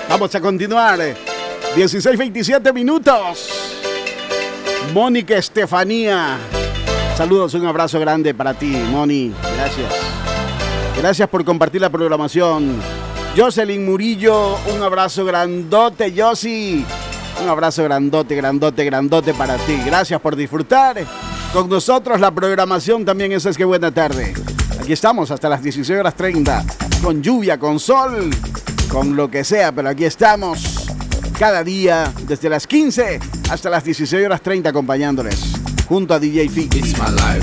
Vamos a continuar. 16:27 minutos. Mónica Estefanía. Saludos, un abrazo grande para ti, Moni. Gracias. Gracias por compartir la programación. Jocelyn Murillo, un abrazo grandote, Josi. Un abrazo grandote, grandote, grandote para ti. Gracias por disfrutar con nosotros la programación también. Eso es que buena tarde. Aquí estamos hasta las 16:30. Con lluvia, con sol, con lo que sea, pero aquí estamos cada día desde las 15 hasta las 16:30 acompañándoles junto a DJ Fix.